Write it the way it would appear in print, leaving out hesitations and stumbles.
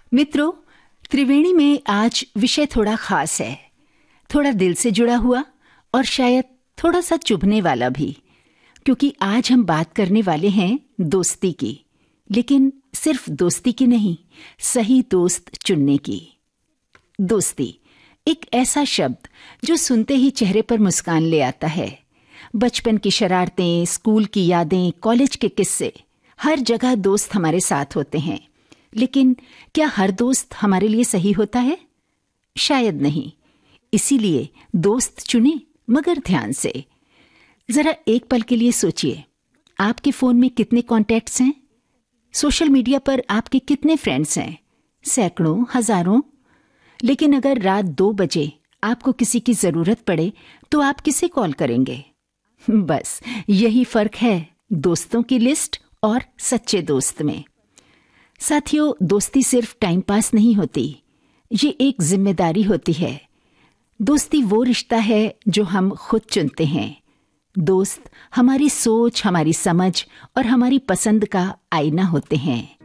मित्रों, त्रिवेणी में आज विषय थोड़ा खास है, थोड़ा दिल से जुड़ा हुआ और शायद थोड़ा सा चुभने वाला भी, क्योंकि आज हम बात करने वाले हैं दोस्ती की, लेकिन सिर्फ दोस्ती की नहीं, सही दोस्त चुनने की। दोस्ती एक ऐसा शब्द जो सुनते ही चेहरे पर मुस्कान ले आता है। बचपन की शरारतें, स्कूल की यादें, कॉलेज के किस्से, हर जगह दोस्त हमारे साथ होते हैं। लेकिन क्या हर दोस्त हमारे लिए सही होता है? शायद नहीं। इसीलिए दोस्त चुने, मगर ध्यान से। जरा एक पल के लिए सोचिए, आपके फोन में कितने कॉन्टैक्ट्स हैं? सोशल मीडिया पर आपके कितने फ्रेंड्स हैं? सैकड़ों, हजारों। लेकिन अगर रात 2 बजे आपको किसी की जरूरत पड़े तो आप किसे कॉल करेंगे? बस यही फर्क है दोस्तों की लिस्ट और सच्चे दोस्त में। साथियों, दोस्ती सिर्फ टाइम पास नहीं होती, ये एक जिम्मेदारी होती है। दोस्ती वो रिश्ता है जो हम खुद चुनते हैं। दोस्त हमारी सोच, हमारी समझ और हमारी पसंद का आईना होते हैं।